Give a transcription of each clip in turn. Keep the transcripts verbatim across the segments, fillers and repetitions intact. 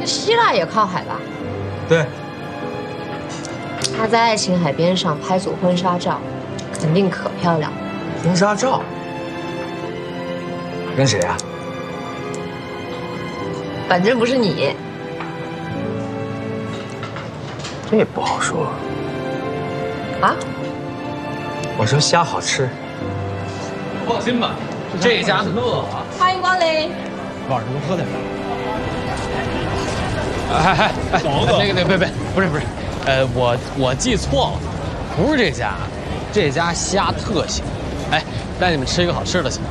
希腊也靠海吧？ 对。 她在爱琴海边上拍组婚纱照，肯定可漂亮。 婚纱照？跟谁啊？ 反正不是你。 这也不好说。 啊？ 我说虾好吃。 放心吧，这家特好。 欢迎光临。 晚上多喝点。哎哎哎，那个那个别别，不是不是，呃，我我记错了，不是这家，这家虾特行。哎，带你们吃一个好吃的行吗？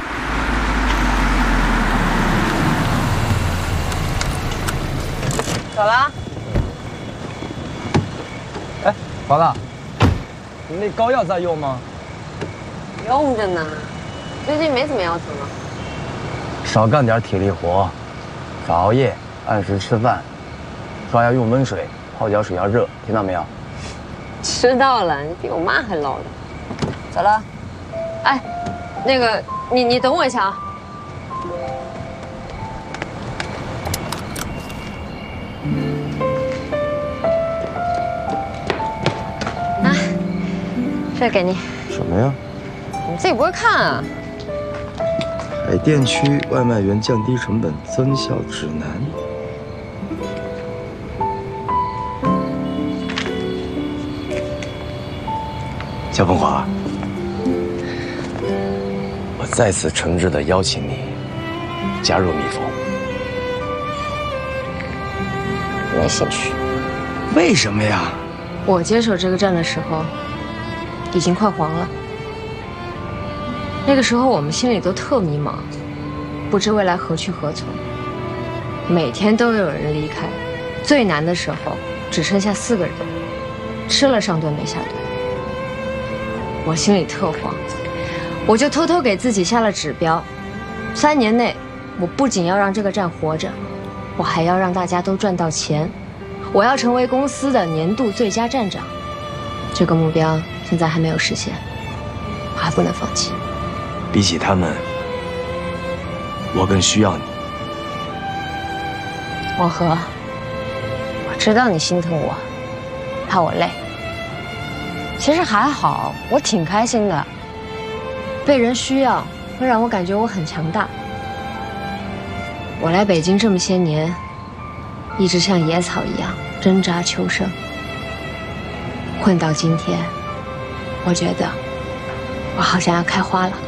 走了。 哎，华子，你那膏药在用吗？ 用着呢，最近没怎么腰疼了。 少干点体力活，少熬夜，按时吃饭，刷牙用温水，泡脚水要热，听到没有？ 知道了，你比我妈还唠叨。走了。哎，那个，你你等我一下啊。啊，这给你。 什么呀？ 你自己不会看啊？ 海淀区外卖员降低成本增效指南。肖凤华，我再次诚挚地邀请你加入蜜蜂。 没兴趣。 为什么呀？ 我接手这个站的时候，已经快黄了。那个时候我们心里都特迷茫，不知未来何去何从。每天都有人离开，最难的时候只剩下四个人，吃了上顿没下顿。我心里特慌，我就偷偷给自己下了指标：三年内，我不仅要让这个站活着，我还要让大家都赚到钱。我要成为公司的年度最佳站长。这个目标现在还没有实现，我还不能放弃。 比起他们，我更需要你。 王和，我知道你心疼我，怕我累。其实还好，我挺开心的。被人需要，会让我感觉我很强大。我来北京这么些年，一直像野草一样挣扎求生。混到今天，我觉得我好像要开花了。